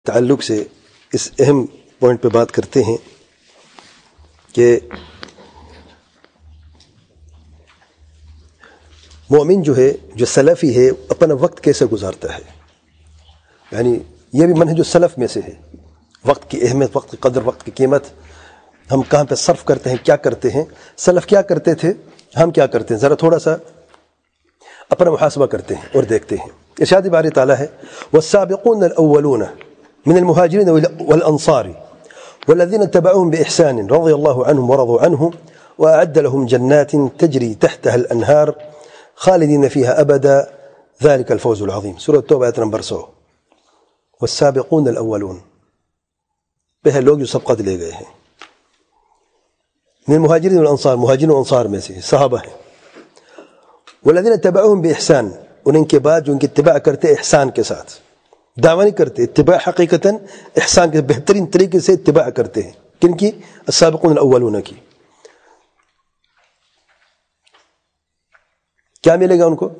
تعلق سے اس اہم پوائنٹ پہ بات کرتے ہیں کہ مومن جو ہے، جو سلفی ہے، اپنا وقت کیسے گزارتا ہے. یعنی یہ بھی منہج السلف میں سے ہے. وقت کی اہمیت، وقت کی قدر، وقت کی قیمت، ہم کہاں پہ صرف کرتے ہیں، کیا کرتے ہیں. سلف کیا کرتے تھے، ہم کیا کرتے ہیں، ذرا تھوڑا سا اپنا محاسبہ کرتے ہیں اور دیکھتے ہیں. ارشاد باری تعالیٰ ہے والسابقون الاولون من المهاجرين والانصار والذين اتبعوهم باحسان رضي الله عنهم ورضوا عنه واعد لهم جنات تجري تحتها الانهار خالدين فيها ابدا ذلك الفوز العظيم. سورة توبہ آیت نمبر 100. والسابقون الاولون، پہلے لوگ جو سبقت لے گئے ہیں، من المهاجرين والانصار، مہاجرین و انصار میں سے صحابہ ہیں. والذين اتبعوهم باحسان، ان کے بعد جو ان کی اتباع کرتے احسان کے ساتھ، دعویٰ نہیں کرتے، اتباع حقیقتاً احسان کے بہترین طریقے سے اتباع کرتے ہیں. کن کی؟ السابقون الاولون کی. کیا ملے گا ان کو؟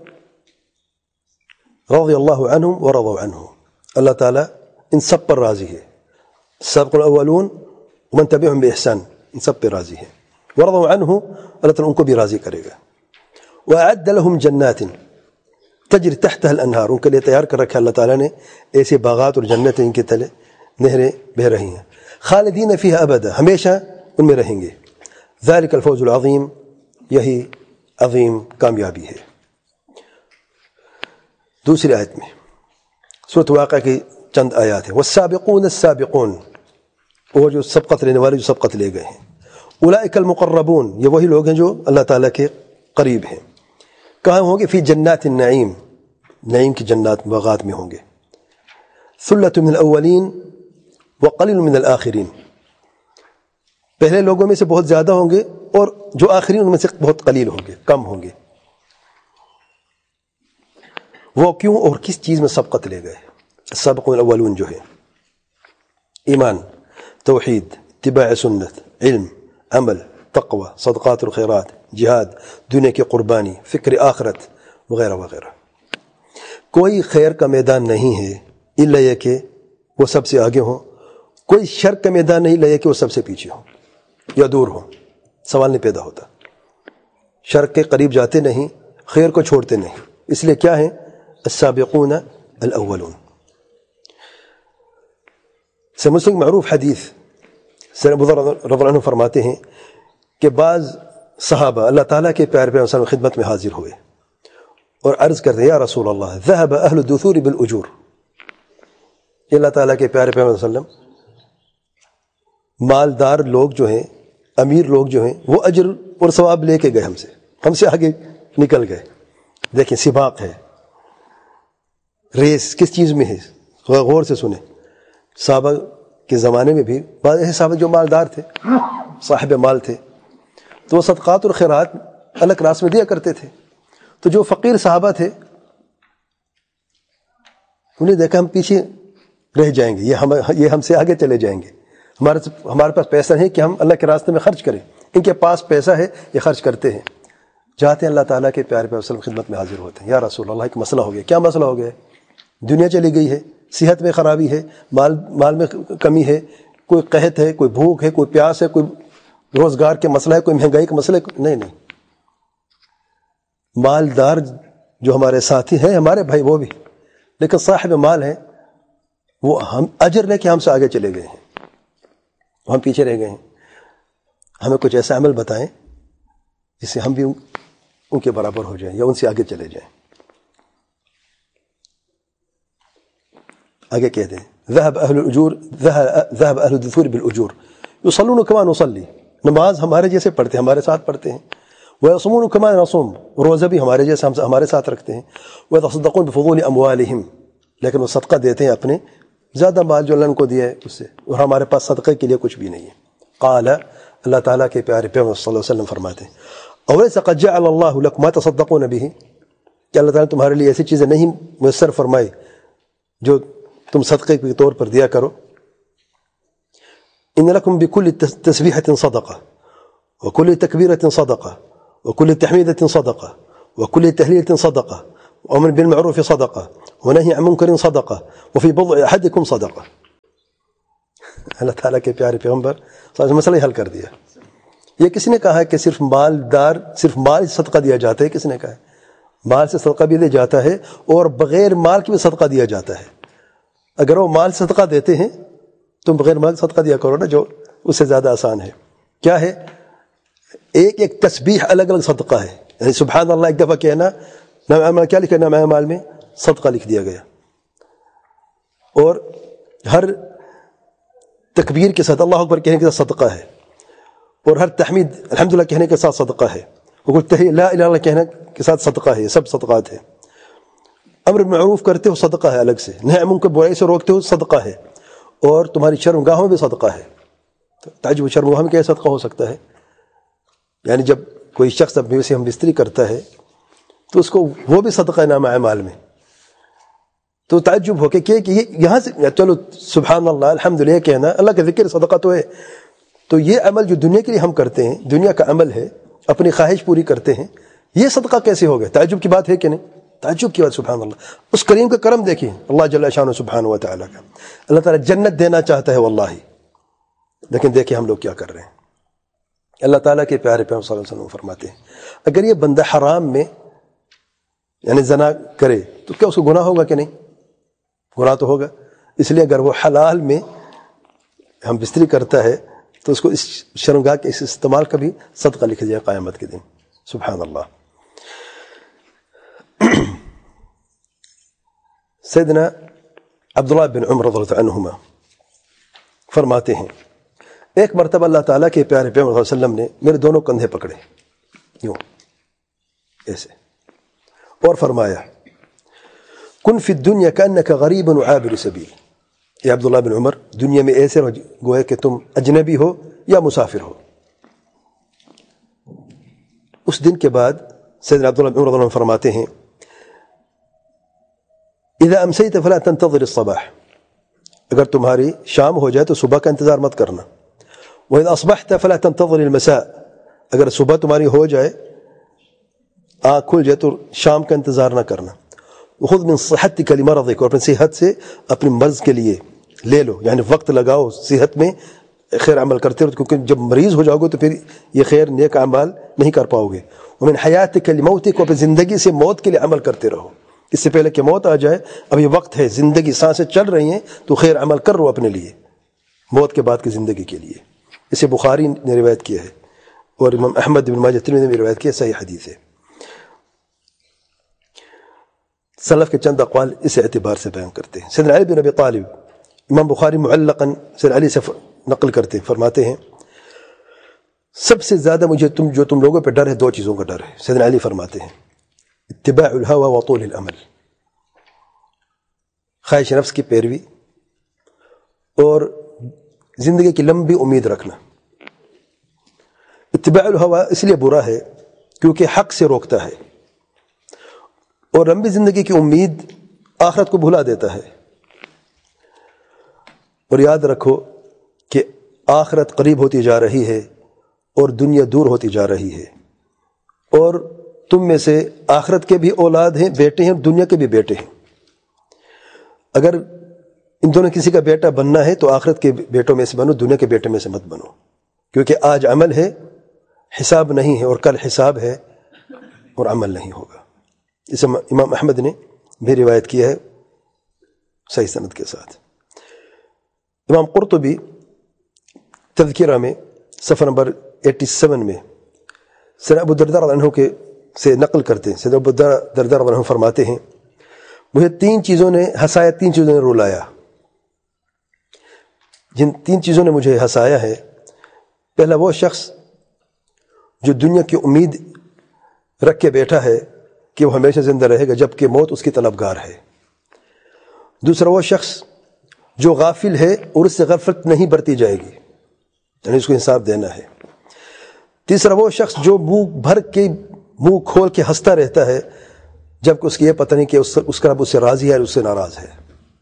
رضی اللہ عنہم ورضوا عنہ، اللہ تعالیٰ ان سب پر راضی ہے. السابقون الاولون ومن تبعهم باحسان، ان سب پر راضی ہے. ورضوا عنہ، اللہ تعالیٰ ان کو بھی راضی کرے گا. وأعد لهم جنات تجری تحتها الانہار، ان کے لیے تیار کر رکھا اللہ تعالیٰ نے ایسے باغات اور جنتیں، ان کے تلے نہریں بہ رہی ہیں. خالدین فیہا ابدا، ہمیشہ ان میں رہیں گے. ذالک الفوز العظیم، یہی عظیم کامیابی ہے. دوسری آیت میں سورۃ واقعہ کی چند آیات ہیں. والسابقون السابقون، اور جو سبقت لینے والے جو سبقت لے گئے ہیں. اولئک المقربون، یہ وہی لوگ ہیں جو اللہ تعالیٰ کے قریب ہیں. کہاں ہوں گے؟ فی جنات النعیم، نعیم کی جنات باغات میں ہوں گے. ثلۃ من الاولین وقلیل من الآخرین، پہلے لوگوں میں سے بہت زیادہ ہوں گے اور جو آخرین ان میں سے بہت قلیل ہوں گے، کم ہوں گے. وہ کیوں اور کس چیز میں سبقت لے گئے؟ السابقون الاولون جو ہے ایمان، توحید، اتباع سنت، علم، عمل، تقوی، صدقات الخیرات، جہاد، دنیا کی قربانی، فکر آخرت وغیرہ وغیرہ. کوئی خیر کا میدان نہیں ہے الا یہ کہ وہ سب سے آگے ہوں، کوئی شر کا میدان نہیں الا یہ کہ وہ سب سے پیچھے ہوں یا دور ہوں. سوال نہیں پیدا ہوتا. شر کے قریب جاتے نہیں، خیر کو چھوڑتے نہیں. اس لیے کیا ہیں؟ السابقون الاولون. سے مسلم معروف حدیث سیدنا ابو ذر رضی اللہ عنہ فرماتے ہیں کہ بعض صحابہ اللہ تعالیٰ کے پیارے پیغمبر صلی اللہ علیہ وسلم خدمت میں حاضر ہوئے اور عرض کرتے ہیں یا رسول اللہ ذهب اہل الدثور بالاجور. یہ اللہ تعالیٰ کے پیارے پیغمبر صلی اللہ علیہ وسلم، مالدار لوگ جو ہیں، امیر لوگ جو ہیں، وہ اجر اور ثواب لے کے گئے، ہم سے آگے نکل گئے. دیکھیں سباق ہے، ریس کس چیز میں ہے؟ غور سے سنیں. صحابہ کے زمانے میں بھی بعض ایسے صحابہ جو مالدار تھے، صاحب مال تھے، تو وہ صدقات اور خیرات الگ راس میں دیا کرتے تھے. تو جو فقیر صحابہ تھے انہیں دیکھا ہم پیچھے رہ جائیں گے، یہ ہم سے آگے چلے جائیں گے، ہمارے پاس پیسہ نہیں کہ ہم اللہ کے راستے میں خرچ کریں، ان کے پاس پیسہ ہے، یہ خرچ کرتے ہیں. جاتے ہیں اللہ تعالیٰ کے پیارے پیغمبر صلی اللہ علیہ وسلم خدمت میں حاضر ہوتے ہیں. یا رسول اللہ ایک مسئلہ ہو گیا. کیا مسئلہ ہو گیا؟ دنیا چلی گئی ہے، صحت میں خرابی ہے، مال میں کمی ہے، کوئی قحط ہے، کوئی بھوک ہے، کوئی پیاس ہے، کوئی روزگار کے مسئلہ ہے، کوئی مہنگائی کا مسئلہ ہے. نہیں، مالدار جو ہمارے ساتھی ہیں، ہمارے بھائی وہ بھی، لیکن صاحب مال ہیں، وہ ہم اجر لے کے ہم سے آگے چلے گئے ہیں، ہم پیچھے رہ گئے ہیں. ہمیں کچھ ایسا عمل بتائیں جس سے ہم بھی ان کے برابر ہو جائیں یا ان سے آگے چلے جائیں. آگے کہتے ہیں ذهب اہل الدثور بالاجور یصلون کما نصلی، نماز ہمارے جیسے پڑھتے ہیں، ہمارے ساتھ پڑھتے ہیں. ویصومون کما نصوم، روزہ بھی ہمارے جیسے ہمارے ساتھ رکھتے ہیں. ویتصدقون بفضول اموالہم، لیکن وہ صدقہ دیتے ہیں اپنے زیادہ مال جو اللہ نے ان کو دیا ہے اس سے، اور ہمارے پاس صدقے کے لیے کچھ بھی نہیں ہے. قال، اللہ تعالیٰ کے پیارے پیغمبر صلی اللہ علیہ وسلم فرماتے ہیں اولیس قد جعل اللہ لکم ما تصدقون به، کہ اللہ تعالیٰ نے تمہارے لیے ایسی چیزیں نہیں میسر فرمائی جو تم صدقے کے طور پر دیا کرو. ان لکم بکل تسبیحۃ صدقہ وکل تکبیرۃ صدقہ وکل تحمیدۃ صدقہ وکل تہلیلۃ صدقہ وامر بالمعروف صدقہ ونهی عن منکر صدقہ وفی بضع احدکم صدقہ. اللہ تعالیٰ کے پیارے پیغمبر مسئلہ حل کر دیا. یہ کس نے کہا ہے کہ صرف مال سے صدقہ دیا جاتا ہے؟ کس نے کہا ہے؟ مال سے صدقہ بھی دیا جاتا ہے اور بغیر مال کے بھی صدقہ دیا جاتا ہے. اگر وہ مال سے صدقہ دیتے ہیں تم بغیر مال صدقہ دیا کرو نا، جو اس سے زیادہ آسان ہے. کیا ہے؟ ایک تسبیح الگ الگ صدقہ ہے. یعنی سبحان اللہ ایک دفعہ کہنا، نام اعمال کیا لکھا ہے؟ نام اعمال میں صدقہ لکھ دیا گیا. اور ہر تکبیر کے ساتھ اللہ اکبر کہنے کے ساتھ صدقہ ہے، اور ہر تحمید الحمدللہ کہنے کے ساتھ صدقہ ہے، اور لا الہ الا اللہ کہنے کے ساتھ صدقہ ہے. یہ سب صدقات ہیں. امر بالمعروف کرتے ہو صدقہ ہے الگ سے، نہی عن منکر برائی سے روکتے ہو صدقہ ہے، اور تمہاری شرمگاہوں میں بھی صدقہ ہے. تعجب شرمگاہ میں کیا صدقہ ہو سکتا ہے؟ یعنی جب کوئی شخص اپنے سے ہم بستری کرتا ہے تو اس کو وہ بھی صدقہ نام اعمال میں. تو تعجب ہو کہ یہاں سے چلو سبحان اللہ الحمدللہ کہنا اللہ کا ذکر صدقہ تو ہے، تو یہ عمل جو دنیا کے لیے ہم کرتے ہیں، دنیا کا عمل ہے، اپنی خواہش پوری کرتے ہیں، یہ صدقہ کیسے ہو گیا؟ تعجب کی بات ہے کہ نہیں؟ تعجب کی بات. سبحان اللہ. اس کریم کا کرم دیکھیں اللہ جل شانہ سبحانہ و تعالیٰ کا. اللہ تعالیٰ جنت دینا چاہتا ہے واللہ، لیکن دیکھیں ہم لوگ کیا کر رہے ہیں. اللہ تعالیٰ کے پیارے پیغمبر صلی اللہ علیہ وسلم فرماتے ہیں اگر یہ بندہ حرام میں یعنی زنا کرے تو کیا اس کو گناہ ہوگا کہ نہیں؟ گناہ تو ہوگا. اس لیے اگر وہ حلال میں ہم بستری کرتا ہے تو اس کو اس شرمگاہ کے اس استعمال کا بھی صدقہ لکھ دیا قیامت کے دن. سبحان اللہ. سیدنا عبداللہ بن عمر رضی اللہ عنہما فرماتے ہیں ایک مرتبہ اللہ تعالیٰ کے پیارے پیغمبر صلی اللہ علیہ وسلم نے میرے دونوں کندھے پکڑے یوں ایسے اور فرمایا کن فی الدنیا کانک غریب وعابر سبیل. یا عبداللہ بن عمر دنیا میں ایسے گوئے کہ تم اجنبی ہو یا مسافر ہو. اس دن کے بعد سیدنا عبداللہ بن عمر رضی اللہ عنہ فرماتے ہیں اذا امسیت فلا تنتظر الصباح، اگر تمہاری شام ہو جائے تو صبح کا انتظار مت کرنا. وَإِذَا أَصْبَحْتَ فَلَا تَنْتَظِرِ الْمَسَاءَ، اگر صبح تمہاری ہو جائے آنکھ کھل جائے تو شام کا انتظار نہ کرنا. وَخُذْ مِنْ صِحَتِكَ لِمَرَضِكَ، اور اپنی صحت سے اپنی مرض کے لیے لے لو، یعنی وقت لگاؤ صحت میں خیر عمل کرتے رہو، کیونکہ جب مریض ہو جاؤ گے تو پھر یہ خیر نیک اعمال نہیں کر پاؤ گے. وَمِنْ حَيَاتِكَ لِمَوْتِكَ، اور اپنی زندگی سے موت کے لیے عمل کرتے رہو، اس سے پہلے کہ موت آ جائے. اب یہ وقت ہے، زندگی سانسیں چل رہی ہیں تو خیر عمل کر رہو اپنے لیے موت کے بعد کی زندگی کے لیے. اسے بخاری نے روایت کیا ہے اور امام احمد بن ماجہ ترمذی نے بھی روایت کیا، صحیح حدیث ہے. سلف کے چند اقوال اس اعتبار سے بیان کرتے ہیں. سیدنا علی بن ابی طالب، امام بخاری معلقاً سیدنا علی سے نقل کرتے ہیں، فرماتے ہیں سب سے زیادہ مجھے تم لوگوں پہ ڈر ہے، دو چیزوں کا ڈر ہے. سیدنا علی فرماتے ہیں اتباع الہوى وطول الامل، خواہش نفس کی پیروی اور زندگی کی لمبی امید رکھنا. اتباع الہوى اس لیے برا ہے کیونکہ حق سے روکتا ہے، اور لمبی زندگی کی امید آخرت کو بھلا دیتا ہے. اور یاد رکھو کہ آخرت قریب ہوتی جا رہی ہے اور دنیا دور ہوتی جا رہی ہے، اور تم میں سے آخرت کے بھی اولاد ہیں، بیٹے ہیں، دنیا کے بھی بیٹے ہیں. اگر ان دونوں کسی کا بیٹا بننا ہے تو آخرت کے بیٹوں میں سے بنو، دنیا کے بیٹے میں سے مت بنو، کیونکہ آج عمل ہے حساب نہیں ہے، اور کل حساب ہے اور عمل نہیں ہوگا. اسے امام احمد نے بھی روایت کیا ہے صحیح سند کے ساتھ. امام قرطبی تذکرہ میں صفحہ نمبر 87 میں سیدنا ابو درداء رضی اللہ عنہ کے سے نقل کرتے ہیں. سیدنا ابو درداء رضی اللہ عنہ فرماتے ہیں مجھے تین چیزوں نے ہنسایا، تین چیزوں نے رلایا. جن تین چیزوں نے مجھے ہنسایا ہے، پہلا وہ شخص جو دنیا کی امید رکھ کے بیٹھا ہے کہ وہ ہمیشہ زندہ رہے گا جبکہ موت اس کی طلبگار ہے. دوسرا وہ شخص جو غافل ہے اور اس سے غفلت نہیں برتی جائے گی، یعنی اس کو حساب دینا ہے. تیسرا وہ شخص جو منہ کھول کے ہنستا رہتا ہے جبکہ اس کی یہ پتہ نہیں کہ اس کا رب اس سے راضی ہے اور اس سے ناراض ہے.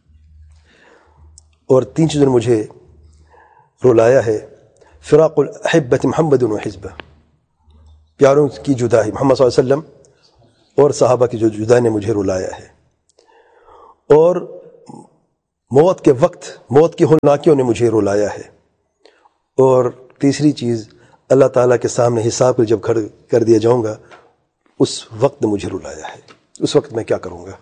اور تین چیزوں نے مجھے رلایا ہے، فراق الاحبۃ محمد و حزبہ، پیاروں کی جدائی، محمد صلی اللہ علیہ وسلم اور صحابہ کی جو جدائی نے مجھے رلایا ہے. اور موت کے وقت موت کی ہولناکیوں نے مجھے رلایا ہے، اور تیسری چیز اللہ تعالیٰ کے سامنے حساب کو جب کھڑا کر دیا جاؤں گا اس وقت نے مجھے رلایا ہے، اس وقت میں کیا کروں گا؟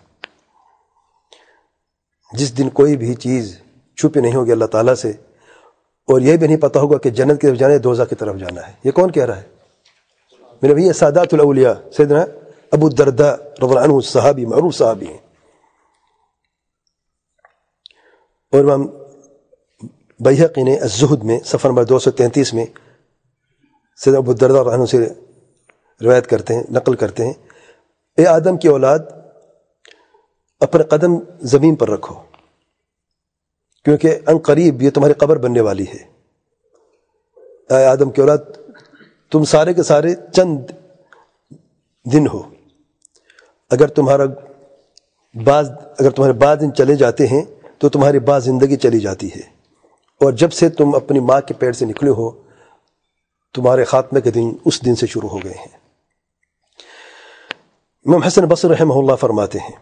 جس دن کوئی بھی چیز چھپی نہیں ہوگی اللہ تعالیٰ سے، اور یہ بھی نہیں پتہ ہوگا کہ جنت کی طرف جانا ہے دوزخ کی طرف جانا ہے۔ یہ کون کہہ رہا ہے؟ میرے بھائی سادات الاولیاء سیدنا ابو الدرداء رضی اللہ عنہ صحابی، معروف صحابی ہیں، اور امام بیہقی نے الزہد میں صفحہ نمبر 233 میں سیدنا ابو الدرداء رضی اللہ عنہ سے روایت کرتے ہیں، نقل کرتے ہیں، اے آدم کی اولاد اپنے قدم زمین پر رکھو، کیونکہ ان قریب یہ تمہاری قبر بننے والی ہے۔ اے آدم کی اولاد تم سارے کے سارے چند دن ہو، اگر تمہارے بعض دن چلے جاتے ہیں تو تمہاری بعض زندگی چلی جاتی ہے، اور جب سے تم اپنی ماں کے پیٹ سے نکلے ہو تمہارے خاتمے کے دن اس دن سے شروع ہو گئے ہیں۔ امام حسن بصری رحمہ اللہ فرماتے ہیں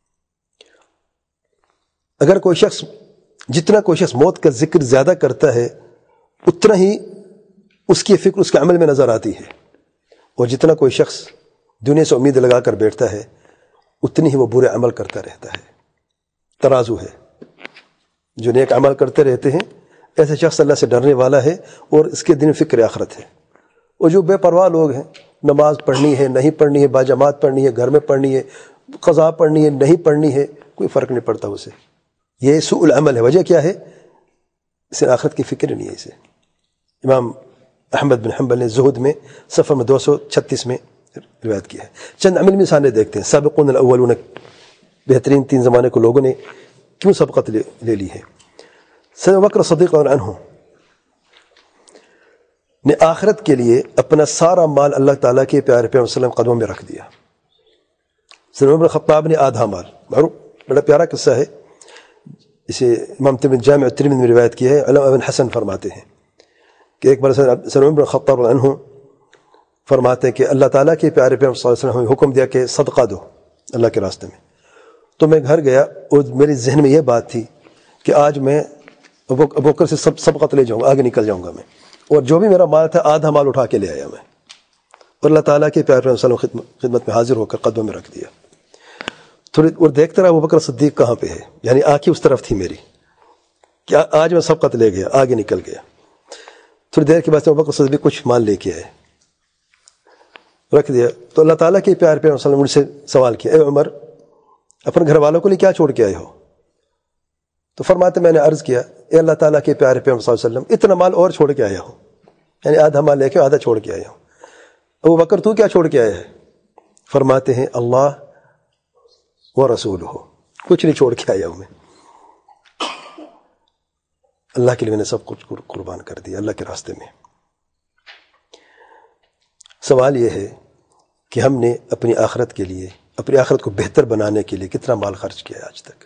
اگر جتنا کوئی شخص موت کا ذکر زیادہ کرتا ہے اتنا ہی اس کی فکر اس کے عمل میں نظر آتی ہے، اور جتنا کوئی شخص دنیا سے امید لگا کر بیٹھتا ہے اتنی ہی وہ برے عمل کرتا رہتا ہے۔ ترازو ہے، جو نیک عمل کرتے رہتے ہیں ایسے شخص اللہ سے ڈرنے والا ہے اور اس کے دن فکر آخرت ہے، اور جو بے پرواہ لوگ ہیں نماز پڑھنی ہے نہیں پڑھنی ہے، باجماعت پڑھنی ہے گھر میں پڑھنی ہے، قضا پڑھنی ہے نہیں پڑھنی ہے، کوئی فرق نہیں پڑتا اسے، یہ سوء العمل ہے۔ وجہ کیا ہے؟ اسے آخرت کی فکر نہیں ہے اسے۔ امام احمد بن حنبل نے زہد میں صفحہ میں 236 میں روایت کیا ہے۔ چند عمل مثالیں دیکھتے ہیں۔ سابقون الاولون، بہترین 3 زمانے کو لوگوں نے کیوں سبقت لے لی ہے؟ سیدنا بکر صدیق رضی اللہ عنہ نے آخرت کے لیے اپنا سارا مال اللہ تعالیٰ کے پیارے پیغمبر صلی اللہ علیہ وسلم قدموں میں رکھ دیا۔ سیدنا عمر خطاب نے آدھا مال، معروف بڑا پیارا قصہ ہے، اسے امام جامع الترمذی میں روایت کیا ہے۔ علامہ ابن حسن فرماتے ہیں کہ ایک بار سیدنا عمر خطاب رضی اللہ عنہ فرماتے ہیں کہ اللہ تعالیٰ کے پیارے پیغمبر صلی اللہ علیہ وسلم نے حکم دیا کہ صدقہ دو اللہ کے راستے میں، تو میں گھر گیا اور میرے ذہن میں یہ بات تھی کہ آج میں ابو بکر سے سبقت لے جاؤں گا، آگے نکل جاؤں گا میں، اور جو بھی میرا مال تھا آدھا مال اٹھا کے لے آیا میں، اور اللہ تعالیٰ کے پیارے پیغمبر صلی اللہ علیہ وسلم خدمت میں حاضر ہو کر قدموں میں رکھ دیا۔ تھوڑی اور دیکھتا رہا ابو بکر صدیق کہاں پہ ہے، یعنی آنکھیں اس طرف تھی میری کہ آج میں سبقت لے گیا، آگے نکل گیا۔ تھوڑی دیر کے بعد ابو بکر صدیق کچھ مال لے کے آئے، رکھ دیا، تو اللہ تعالیٰ کے پیارے پیغمبر صلی اللہ علیہ وسلم مجھ سے سوال کیا، اے عمر اپنے گھر والوں کے لیے کیا چھوڑ کے آئے ہو؟ تو فرماتے میں نے عرض کیا، اے اللہ تعالیٰ کے پیارے پیغمبر صلی اللہ علیہ وسلم اتنا مال اور چھوڑ کے آیا ہوں، یعنی آدھا مال لے کے آدھا چھوڑ کے آیا ہوں۔ ابو بکر تو کیا چھوڑ کے آیا ہے؟ فرماتے ہیں اللہ و رسول ہو، کچھ نہیں چھوڑ کے آیا ہوں میں، اللہ کے لیے میں نے سب کچھ قربان کر دیا اللہ کے راستے میں۔ سوال یہ ہے کہ ہم نے اپنی آخرت کے لیے، اپنی آخرت کو بہتر بنانے کے لیے کتنا مال خرچ کیا ہے آج تک؟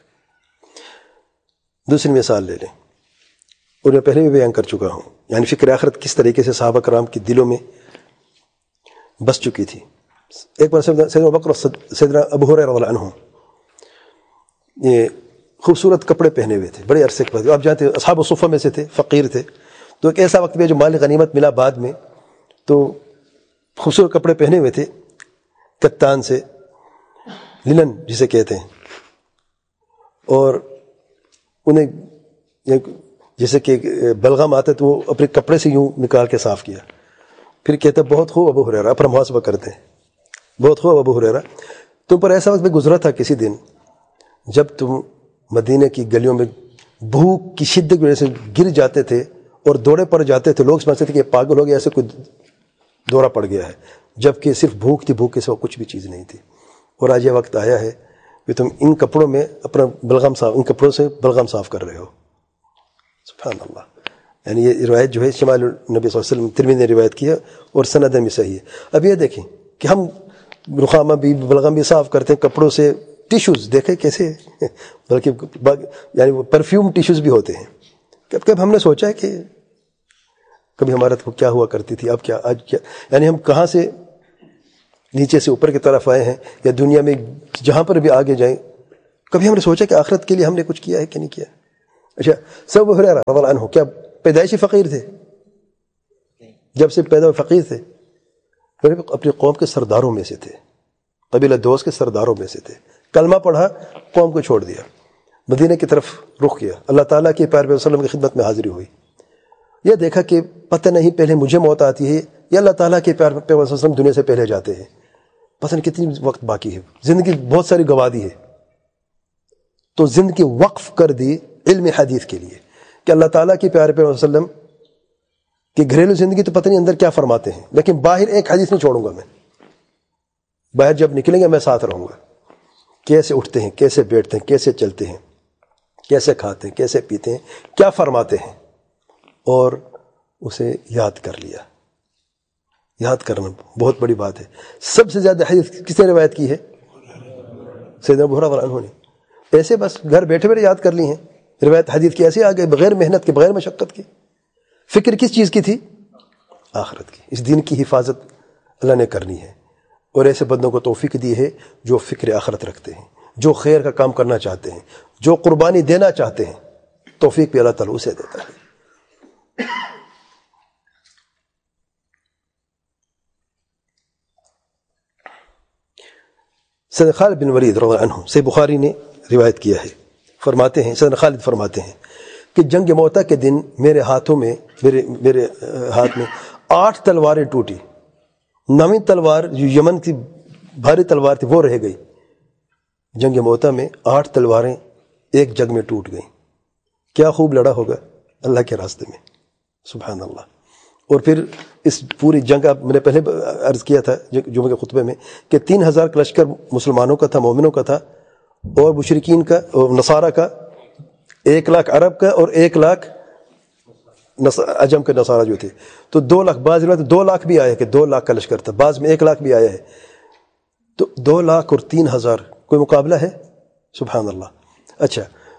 دوسری مثال لے لیں، اور میں پہلے بھی بیان کر چکا ہوں، یعنی فکر آخرت کس طریقے سے صحابہ کرام کے دلوں میں بس چکی تھی۔ ایک بار سیدنا ابو بکر سیدنا ابو ہریرہ رضی اللہ عنہ یہ خوبصورت کپڑے پہنے ہوئے تھے بڑے عرصے کے بعد، آپ جانتے ہیں اصحاب الصفہ میں سے تھے، فقیر تھے، تو ایک ایسا وقت میں جو مال غنیمت ملا بعد میں، تو خوبصورت کپڑے پہنے ہوئے تھے کتان سے، لنن جسے کہتے ہیں، اور انہیں جیسے کہ بلغم آتا ہے تو وہ اپنے کپڑے سے یوں نکال کے صاف کیا، پھر کہتا بہت خوب ابو ہریرہ، اپنا محاسبہ کرتے ہیں، بہت خوب ابو ہریرہ، تم پر ایسا وقت میں گزرا تھا کسی دن جب تم مدینہ کی گلیوں میں بھوک کی شدت کی وجہ سے گر جاتے تھے اور دوڑے پڑ جاتے تھے، لوگ سمجھتے تھے کہ یہ پاگل ہو گیا، ایسے کوئی دورہ پڑ گیا ہے، جبکہ صرف بھوک تھی، بھوک کے سوا کچھ بھی چیز نہیں تھی۔ اور آج یہ وقت آیا ہے کہ تم ان کپڑوں میں اپنا بلغم صاف، ان کپڑوں سے بلغم صاف کر رہے ہو، سبحان اللہ۔ یعنی یہ روایت جو ہے شمال النبی صلی اللہ علیہ وسلم ترمذی نے روایت کیا اور سند میں صحیح ہے۔ اب یہ دیکھیں کہ ہم رخامہ بھی بلغم بھی صاف کرتے ہیں کپڑوں سے، ٹیشوز دیکھیں کیسے، بلکہ یعنی وہ پرفیوم ٹیشوز بھی ہوتے ہیں۔ کب کب ہم نے سوچا ہے کہ کبھی ہمارا تو کیا ہوا کرتی تھی، اب کیا، آج کیا، یعنی ہم کہاں سے نیچے سے اوپر کی طرف آئے ہیں، یا دنیا میں جہاں پر بھی آگے جائیں، کبھی ہم نے سوچا کہ آخرت کے لیے ہم نے کچھ کیا ہے کہ نہیں کیا؟ اچھا، ابو ہریرہ رضی اللہ عنہ کیا پیدائشی فقیر تھے؟ جب سے پیدا ہوئے فقیر تھے؟ پھر اپنی قوم کے سرداروں میں سے تھے، قبیلہ دوس کے سرداروں میں سے تھے. کلمہ پڑھا، قوم کو چھوڑ دیا، مدینہ کی طرف رخ کیا، اللہ تعالیٰ کے پیارے پیغمبر صلی اللہ علیہ وسلم کی خدمت میں حاضری ہوئی. یہ دیکھا کہ پتہ نہیں پہلے مجھے موت آتی ہے یا اللہ تعالیٰ کے پیارے پیغمبر صلی اللہ علیہ وسلم دنیا سے پہلے جاتے ہیں، پتہ نہیں کتنی وقت باقی ہے، زندگی بہت ساری گوا دی ہے. تو زندگی وقف کر دی علم حدیث کے لیے کہ اللہ تعالیٰ کے پیارے پیغمبر صلی اللہ علیہ وسلم کی گھریلو زندگی تو پتہ نہیں اندر کیا فرماتے ہیں، لیکن باہر ایک حدیث نہیں چھوڑوں گا میں. باہر جب نکلیں گے میں ساتھ رہوں گا. کیسے اٹھتے ہیں، کیسے بیٹھتے ہیں، کیسے چلتے ہیں، کیسے کھاتے ہیں، کیسے پیتے ہیں، کیا فرماتے ہیں، اور اسے یاد کر لیا. یاد کرنا بہت بڑی بات ہے. سب سے زیادہ حدیث کس نے روایت کی ہے؟ سیدنا ابو ہریرہ رضی اللہ عنہ نے. ایسے بس گھر بیٹھے بیٹھے یاد کر لی ہیں. روایت حدیث کی ایسے آ گئے، بغیر محنت کے، بغیر مشقت کے. فکر کس چیز کی تھی؟ آخرت کی. اس دین کی حفاظت اللہ نے کرنی ہے، اور ایسے بندوں کو توفیق دی ہے جو فکر آخرت رکھتے ہیں، جو خیر کا کام کرنا چاہتے ہیں، جو قربانی دینا چاہتے ہیں. توفیق بھی اللہ تعالیٰ اسے دیتا ہے. سیدنا خالد بن ولید رضی اللہ عنہ سے بخاری نے روایت کیا ہے، فرماتے ہیں، سیدنا خالد فرماتے ہیں کہ جنگ موتا کے دن میرے ہاتھ میں 8 تلواریں ٹوٹی. 9ویں تلوار جو یمن کی بھاری تلوار تھی وہ رہ گئی. جنگ موتا میں 8 تلواریں ایک جنگ میں ٹوٹ گئیں. کیا خوب لڑا ہوگا اللہ کے راستے میں، سبحان اللہ. اور پھر اس پوری جنگ، میں نے پہلے عرض کیا تھا جمعہ کے خطبے میں کہ 3000 کا لشکر مسلمانوں کا تھا، مومنوں کا تھا، اور مشرکین کا اور نصارہ کا 1 لاکھ عرب کا اور 1 لاکھ عجم کے نصارہ جو تھے. تو 2 لاکھ، بعض روایت 2 لاکھ بھی آیا کہ 2 لاکھ کا لشکر تھا، بعض میں 1 لاکھ بھی آیا ہے. تو 2 لاکھ اور 3000 کوئی مقابلہ ہے؟ سبحان اللہ. اچھا،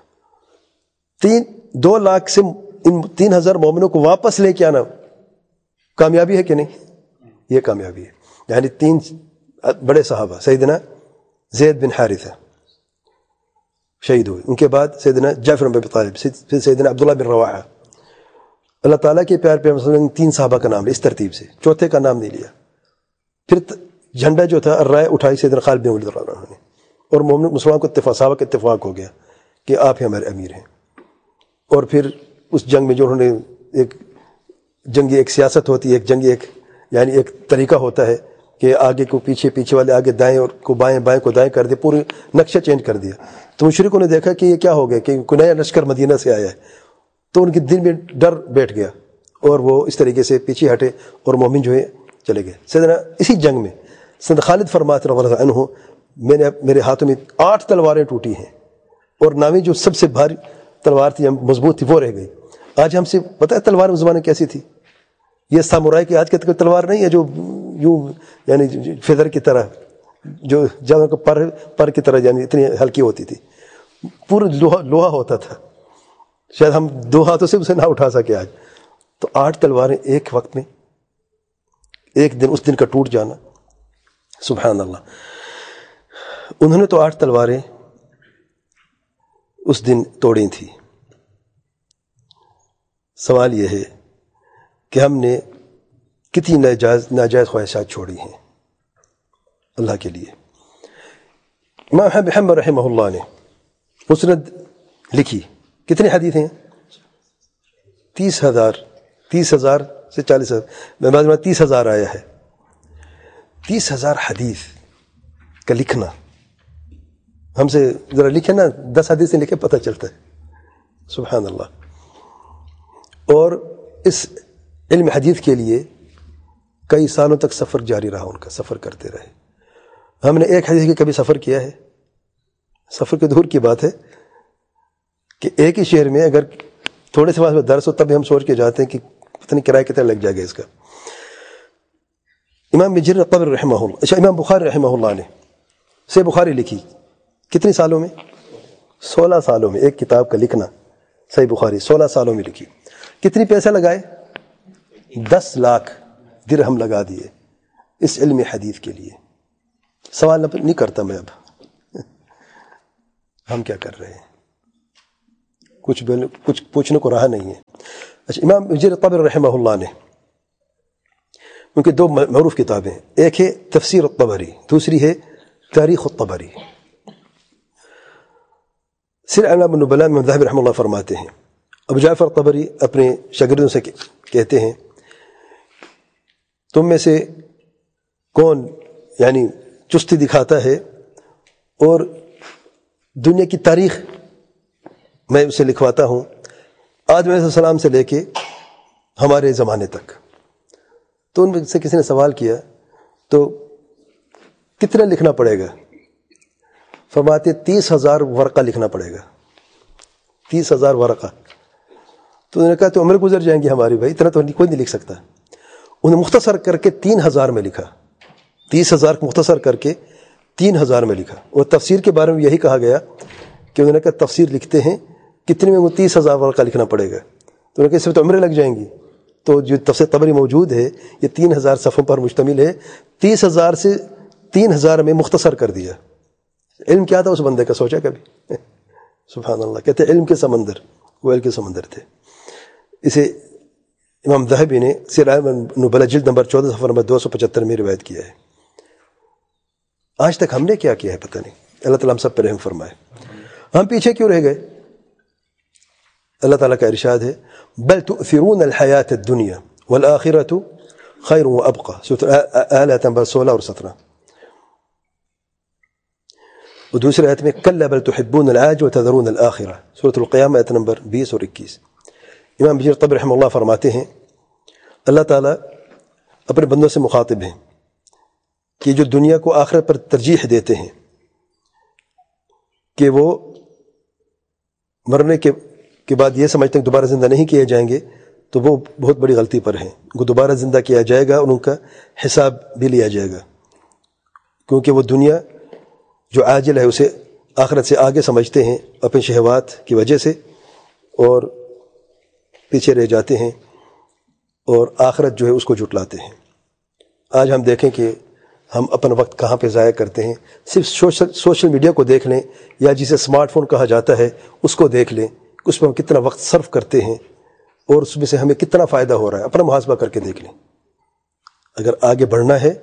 2 لاکھ سے ان 3000 مومنوں کو واپس لے کے آنا کامیابی ہے کہ نہیں؟ یہ کامیابی ہے. یعنی 3 بڑے صحابہ، سیدنا زید بن حارثہ شہید ہوئے، ان کے بعد سیدنا جعفر بن ابی طالب، پھر سیدنا عبداللہ بن رواحہ. اللہ تعالیٰ کے پیار پیغمبر صلی اللہ علیہ وسلم نے 3 صحابہ کا نام لیا اس ترتیب سے، چوتھے کا نام نہیں لیا. پھر جھنڈا جو تھا الرائے اٹھائی سیدنا خالد بن ولید رضی اللہ عنہ نے، اور مومن مسلمان کو اتفاق، صحابہ کا اتفاق ہو گیا کہ آپ ہی ہمارے امیر ہیں. اور پھر اس جنگ میں جو انہوں نے ایک جنگی ایک سیاست ہوتی ہے، ایک جنگی یعنی ایک طریقہ ہوتا ہے کہ آگے کو پیچھے، پیچھے والے آگے دائیں اور کو بائیں، بائیں کو دائیں کر دیا، پورے نقشہ چینج کر دیا. تو مشرکوں نے دیکھا کہ یہ کیا ہو گیا کہ کوئی نیا لشکر مدینہ سے آیا ہے. تو ان کے دل میں ڈر بیٹھ گیا اور وہ اس طریقے سے پیچھے ہٹے اور مومن جو ہے چلے گئے. سیدنا اسی جنگ میں سیدنا خالد فرماتے رضی اللہ عنہ میرے ہاتھوں میں 8 تلواریں ٹوٹی ہیں، اور 9ویں جو سب سے بھاری تلوار تھی، مضبوط تھی، وہ رہ گئی. آج ہم سے پتہ ہے تلوار اس زمانے کیسی تھی؟ یہ سامورائی کی آج کی تلوار نہیں ہے جو یوں یعنی فیدر کی طرح، جو جانوروں کو پر کی طرح یعنی اتنی ہلکی ہوتی تھی. پورا لوہا ہوتا تھا، شاید ہم 2 ہاتھوں سے اسے نہ اٹھا سکے آج. تو 8 تلواریں ایک وقت میں، ایک دن، اس دن کا ٹوٹ جانا، سبحان اللہ. انہوں نے تو 8 تلواریں اس دن توڑی تھی. سوال یہ ہے کہ ہم نے کتنی ناجائز خواہشات چھوڑی ہیں اللہ کے لیے. امام احمد بن حنبل رحمہ اللہ نے مسند لکھی. کتنی حدیث ہیں؟ 30,000 سے 40,000، میں بعض میں 30,000 آیا ہے. 30,000 حدیث کا لکھنا، ہم سے ذرا لکھے نا 10 حدیث سے لکھے پتہ چلتا ہے، سبحان اللہ. اور اس علم حدیث کے لیے کئی سالوں تک سفر جاری رہا، ان کا سفر کرتے رہے. ہم نے ایک حدیث کی کبھی سفر کیا ہے؟ سفر کے دور کی بات ہے کہ ایک ہی شہر میں اگر تھوڑے سے وقت میں درس ہو تب بھی ہم سوچ کے جاتے ہیں کہ پتہ نہیں کرایہ کتنا لگ جائے گا اس کا. امام بن جریر الطبری رحمہ اللہ، اچھا امام بخاری رحمہ اللہ نے سے بخاری لکھی. کتنی سالوں میں؟ 16 سالوں میں. ایک کتاب کا لکھنا صحیح بخاری 16 سالوں میں لکھی. کتنی پیسے لگائے؟ 10 لاکھ درہم لگا دیے اس علم حدیث کے لیے. سوال نہیں کرتا میں اب ہم کیا کر رہے ہیں. کچھ پوچھنے کو رہا نہیں ہے. اچھا، امام ابن جریر الطبری رحمہ اللہ نے ان کی دو معروف کتابیں، ایک ہے تفسیر الطبری، دوسری ہے تاریخ الطبری. سیر اعلام النبلاء میں ذہبی رحمہ اللہ فرماتے ہیں، ابو جعفر طبری اپنے شاگردوں سے کہتے ہیں تم میں سے کون یعنی چستی دکھاتا ہے اور دنیا کی تاریخ میں اسے لکھواتا ہوں آدم علیہ السلام سے لے کے ہمارے زمانے تک. تو ان میں سے کسی نے سوال کیا تو کتنا لکھنا پڑے گا؟ فرماتے 30,000 ورقہ لکھنا پڑے گا. 30,000 ورقہ. تو انہوں نے کہا تو عمر گزر جائیں گی ہماری، بھائی اتنا تو کوئی نہیں لکھ سکتا. انہیں مختصر کر کے 3,000 میں لکھا. 30,000 کو مختصر کر کے 3,000 میں لکھا. اور تفسیر کے بارے میں یہی کہا گیا کہ انہوں نے کہا تفسیر لکھتے ہیں کتنے میں وہ 30,000 ورقہ لکھنا پڑے گا. تو انہوں نے کہا اس میں تو عمریں لگ جائیں گی. تو جو تفسیر طبری موجود ہے یہ 3,000 صفحوں پر مشتمل ہے. 30,000 سے 3,000 میں مختصر کر دیا. علم کیا تھا اس بندے کا، سوچا کبھی؟ سبحان اللہ. کہتے ہیں علم کے سمندر، وہ علم کے سمندر تھے. اسے امام ذہبی نے سیر اعلام النبلاء جلد نمبر 14 صفحہ نمبر 275 میں روایت کیا ہے. آج تک ہم نے کیا کیا ہے پتہ نہیں. اللہ تعالیٰ ہم سب پر رحم فرمائے. ہم پیچھے کیوں رہ گئے؟ اللہ تعالیٰ کا ارشاد ہے بل تؤثرون الحیات الدنیا والآخرۃ خیر وابقى، سورۃ آیت نمبر 16 اور 17. اور دوسری آیت میں کلا بل تحبون العاجل وتذرون الآخرہ، سورۃ القیامہ آیت نمبر 20 اور 21. امام ابن جریر الطبری رحمہ اللہ فرماتے ہیں اللہ تعالیٰ اپنے بندوں سے مخاطب ہیں کہ جو دنیا کو آخرت پر ترجیح دیتے ہیں کہ وہ مرنے کے بعد یہ سمجھتے ہیں کہ دوبارہ زندہ نہیں کیے جائیں گے، تو وہ بہت بڑی غلطی پر ہیں. ان کو دوبارہ زندہ کیا جائے گا اور ان کا حساب بھی لیا جائے گا، کیونکہ وہ دنیا جو عاجل ہے اسے آخرت سے آگے سمجھتے ہیں اپنے شہوات کی وجہ سے، اور پیچھے رہ جاتے ہیں اور آخرت جو ہے اس کو جھٹلاتے ہیں. آج ہم دیکھیں کہ ہم اپنا وقت کہاں پہ ضائع کرتے ہیں. صرف سوشل میڈیا کو دیکھ لیں یا جسے اسمارٹ فون کہا جاتا ہے اس کو دیکھ لیں، اس پہ ہم کتنا وقت صرف کرتے ہیں اور اس میں سے ہمیں کتنا فائدہ ہو رہا ہے. اپنا محاسبہ کر کے دیکھ لیں. اگر آگے بڑھنا ہے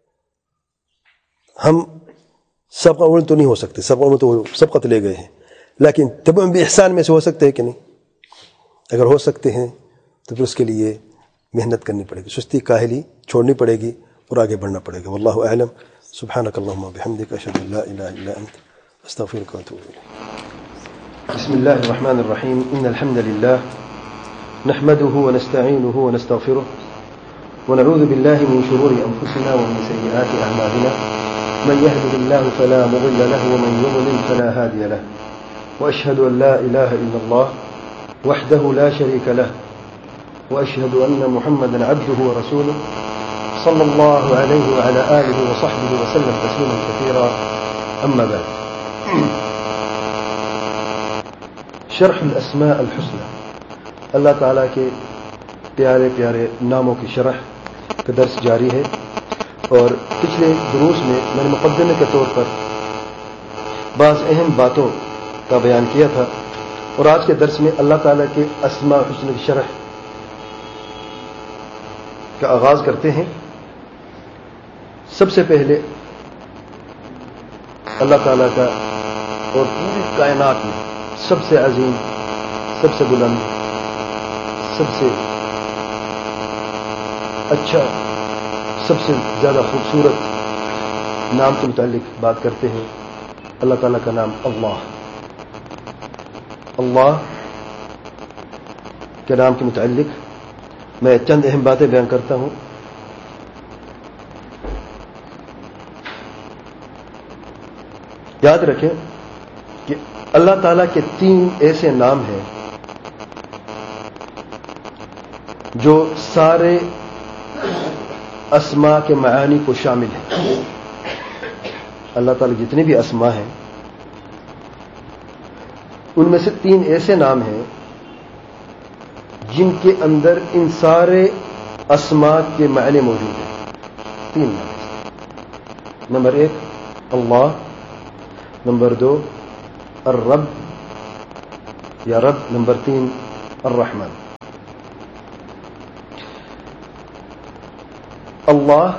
ہم سب اول تو نہیں ہو سکتے، سب اول تو سبقت لے گئے ہیں، لیکن تب ہم بھی احسان میں سے ہو سکتے ہیں کہ نہیں؟ اگر ہو سکتے ہیں تو پھر اس کے لیے محنت کرنی پڑے گی، سستی کاہلی چھوڑنی پڑے گی اور آگے بڑھنا پڑے گا. واللہ اعلم. سبحانک اللہم وبحمدک، اشہد ان لا الہ الا انت، استغفرک واتوب الیک. بسم اللہ الرحمن الرحیم. ان الحمد للہ نحمده ونستعینه ونستغفره ونعوذ بالله من شرور انفسنا ومن سیئات اعمالنا، من يهده الله فلا مضل له ومن يضلل فلا هادي له، واشهد ان لا اله الا الله وحده لا شريك له، واشهد ان محمدا عبده ورسوله صلى الله عليه وعلى آله وصحبه وسلم تسليما كثيرا. أما بعد، شرح الأسماء الحسنى، اللہ تعالیٰ کے پیارے پیارے ناموں کی شرح کا درس جاری ہے. اور پچھلے دروس میں نے مقدمے کے طور پر بعض اہم باتوں کا بیان کیا تھا، اور آج کے درس میں اللہ تعالیٰ کے اسماء الحسنى کی شرح کا آغاز کرتے ہیں. سب سے پہلے اللہ تعالیٰ کا اور پوری کائنات میں سب سے عظیم، سب سے بلند، سب سے اچھا، سب سے زیادہ خوبصورت نام کے متعلق بات کرتے ہیں. اللہ تعالیٰ کا نام اللہ. اللہ کے نام کے متعلق میں چند اہم باتیں بیان کرتا ہوں. یاد رکھیں کہ اللہ تعالیٰ کے 3 ایسے نام ہیں جو سارے اسماء کے معانی کو شامل ہیں. اللہ تعالیٰ جتنے بھی اسماء ہیں ان میں سے 3 ایسے نام ہیں جن کے اندر ان سارے اسماء کے معنی موجود ہیں. 3 نام. نمبر 1 اللہ، نمبر 2 الرب، یا رب. نمبر 3 الرحمن. اللہ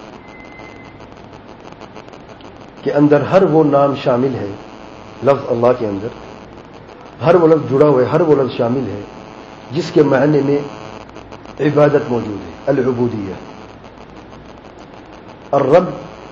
کے اندر ہر وہ نام شامل ہے، لفظ اللہ کے اندر ہر وہ لفظ جڑا ہوا ہے، ہر وہ لفظ شامل ہے جس کے معنی میں عبادت موجود ہے، العبودیہ. الرب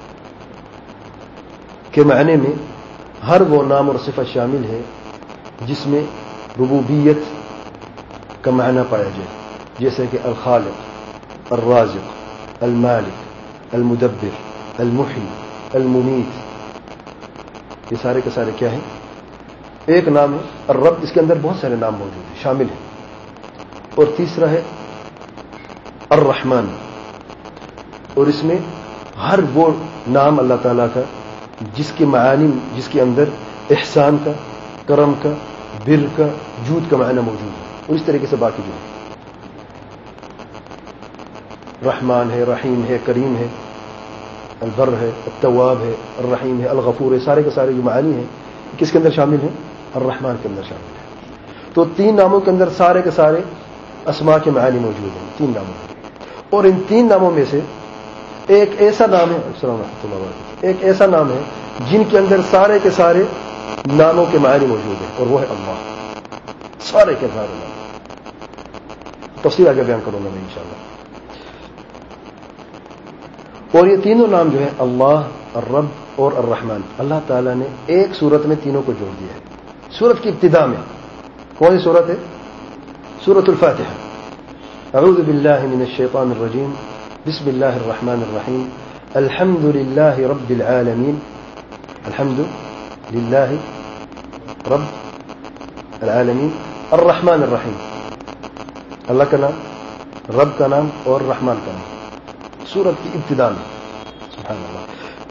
کے معنی میں ہر وہ نام اور صفت شامل ہے جس میں ربوبیت کا معنی پایا جائے، جیسے کہ الخالق، الرازق، المالک، المدبر، المحیی، الممیت. یہ سارے کے سارے کیا ہیں؟ ایک نام ہے الرب. اس کے اندر بہت سارے نام موجود ہیں، شامل ہیں. اور تیسرا ہے الرحمن، اور اس میں ہر وہ نام اللہ تعالیٰ کا جس کے معانی، جس کے اندر احسان کا، کرم کا، بر کا، جود کا معنی موجود ہے. اور اس طریقے سے باقی جو ہے، رحمان ہے، رحیم ہے، کریم ہے، البر ہے، التواب ہے، الرحیم ہے، الغفور ہے. سارے کے سارے جو معانی ہیں کس کے اندر شامل ہیں؟ الرحمن کے اندر شامل ہے. تو 3 ناموں کے اندر سارے کے سارے اسماء کے معانی موجود ہیں 3 ناموں میں. اور ان 3 ناموں میں سے ایک ایسا نام ہے، السلام ورحمۃ اللہ وبرکاتہ، ایک ایسا نام ہے جن کے اندر سارے کے سارے ناموں کے معانی موجود ہیں، اور وہ ہے اللہ. سارے کے سارے نام. تفصیل آگے بیان کروں گا میں انشاءاللہ. اور یہ تینوں نام جو ہے اللہ، الرب اور الرحمن، اللہ تعالیٰ نے ایک صورت میں تینوں کو جوڑ دیا ہے. سورت کی ابتدا میں کون سی صورت ہے؟ سورۃ الفاتحہ. اعوذ باللہ من الشیطان الرجیم، بسم اللہ الرحمن الرحیم، الحمد للہ رب العالمین. الحمد للہ رب العالمین، الرحمن الرحیم. اللہ کا نام، رب کا نام اور رحمان کا نام سورت کی ابتدا میں. سبحان اللہ.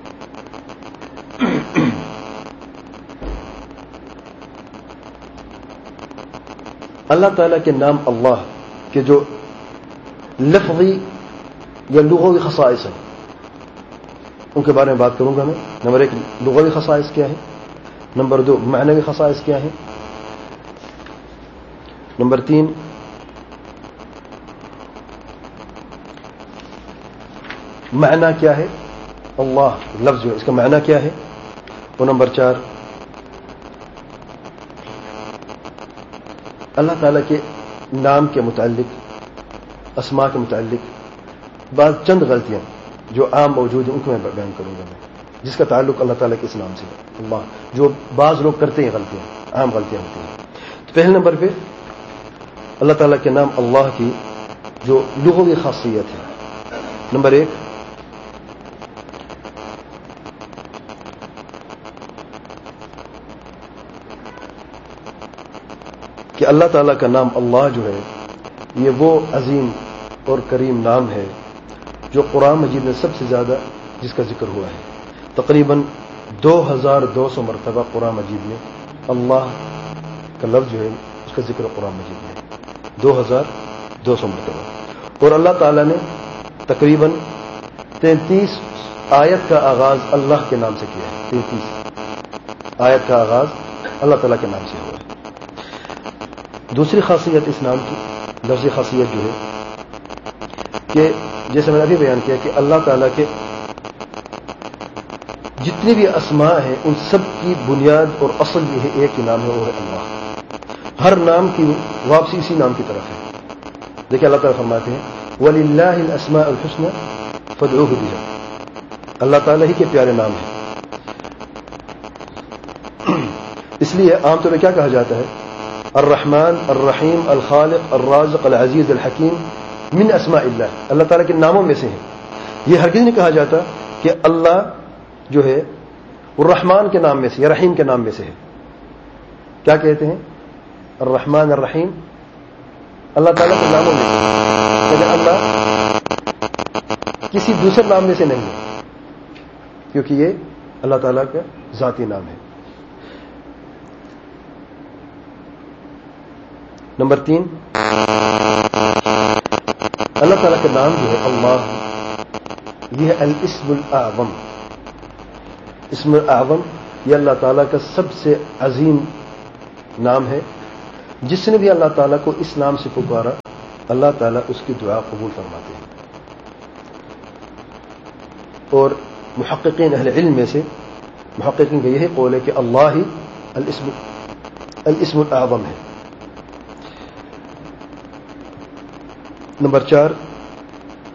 اللہ تعالیٰ کے نام اللہ کے جو لفظی یا لغوی خصائص ہیں ان کے بارے میں بات کروں گا میں. نمبر 1 لغوی خصائص کیا ہے، نمبر 2 معنوی خصائص کیا ہے، نمبر 3 معنی کیا ہے، اللہ لفظ جو ہے اس کا معنی کیا ہے، اور نمبر 4 اللہ تعالیٰ کے نام کے متعلق، اسماء کے متعلق بعض چند غلطیاں جو عام موجود ہیں ان کو میں بیان کروں گا میں، جس کا تعلق اللہ تعالیٰ کے اس نام سے ہے اللہ، جو بعض لوگ کرتے ہیں غلطیاں، عام غلطیاں ہوتی ہیں. تو پہلے نمبر پہ اللہ تعالیٰ کے نام اللہ کی جو لغوی خاصیت ہے. نمبر 1 کہ اللہ تعالیٰ کا نام اللہ جو ہے یہ وہ عظیم اور کریم نام ہے جو قرآن مجید میں سب سے زیادہ جس کا ذکر ہوا ہے. تقریباً 2200 مرتبہ قرآن مجید میں اللہ کا لفظ جو ہے اس کا ذکر قرآن مجید میں 2200 مرتبہ. اور اللہ تعالیٰ نے تقریباً 33 آیت کا آغاز اللہ کے نام سے کیا ہے. 33 آیت کا آغاز اللہ تعالیٰ کے نام سے ہوا ہے. دوسری خاصیت اس نام کی، لفظی خاصیت جو ہے کہ جیسے میں نے ابھی بیان کیا کہ اللہ تعالیٰ کے جتنے بھی اسماء ہیں ان سب کی بنیاد اور اصل یہ ہے ایک ہی نام ہے، وہ ہے اللہ. ہر نام کی واپسی اسی نام کی طرف ہے. دیکھیں اللہ تعالیٰ فرماتے ہیں وَلِلَّهِ الْأَسْمَاءُ الْحُسْنَى فَادْعُوهُ بِهَا. اللہ تعالیٰ ہی کے پیارے نام ہیں. اس لیے عام طور پر کیا کہا جاتا ہے؟ الرحمن، الرحیم، الخالق، الرازق، العزیز، الحکیم من اسماء اللہ، اللہ تعالیٰ کے ناموں میں سے ہیں. یہ ہرگز نہیں کہا جاتا کہ اللہ جو ہے الرحمن کے نام میں سے یا رحیم کے نام میں سے ہے. کیا کہتے ہیں؟ الرحمن الرحیم اللہ تعالیٰ کے ناموں میں سے، لیکن اللہ کسی دوسرے نام میں سے نہیں ہے، کیونکہ یہ اللہ تعالیٰ کا ذاتی نام ہے. نمبر 3 اللہ تعالیٰ کا نام جو ہے اللہ، یہ ہے الاسم الاعظم. اسم الاعظم یہ اللہ تعالیٰ کا سب سے عظیم نام ہے، جس نے بھی اللہ تعالیٰ کو اس نام سے پکارا اللہ تعالیٰ اس کی دعا قبول فرماتے ہیں. اور محققین اہل علم میں سے محققین کا یہی قول ہے کہ اللہ ہی الاسم الاعظم ہے. نمبر 4